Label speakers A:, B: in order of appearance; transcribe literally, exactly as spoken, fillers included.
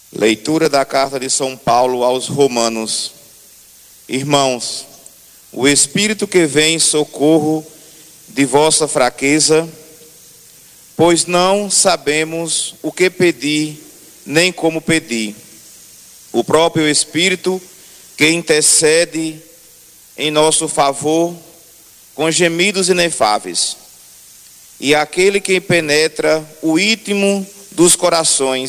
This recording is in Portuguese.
A: Leitura da carta de São Paulo aos Romanos. Irmãos, o Espírito que vem em socorro de vossa fraqueza, pois não sabemos o que pedir, nem como pedir. O próprio Espírito que intercede em nosso favor com gemidos inefáveis. E aquele que penetra o íntimo dos corações